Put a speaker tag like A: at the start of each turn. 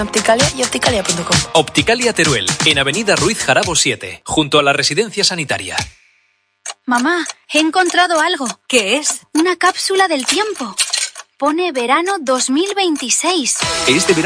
A: Opticalia y opticalia.com.
B: Opticalia Teruel, en Avenida Ruiz Jarabo 7, junto a la residencia sanitaria.
C: Mamá, he encontrado algo.
D: ¿Qué es?
C: Una cápsula del tiempo. Pone verano 2026.
B: Es de verano.